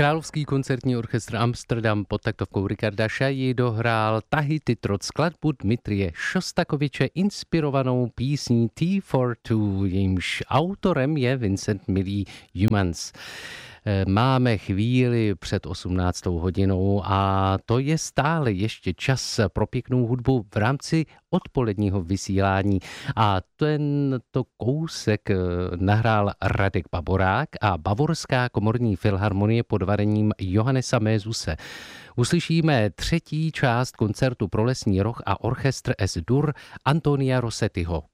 Královský koncertní orchestr Amsterdam pod taktovkou Richarda Šaji dohrál Tahiti Trot skladbu Dmitrije Šostakoviče inspirovanou písní Tea for Two, jejímž autorem je Vincent Millay Youmans. Máme chvíli před 18. hodinou a to je stále ještě čas pro pěknou hudbu v rámci odpoledního vysílání. A tento kousek nahrál Radek Baborák a Bavorská komorní filharmonie pod vedením Johannesa Mézuse. Uslyšíme třetí část koncertu pro lesní roh a orchestr S-dur Antonia Rossettiho.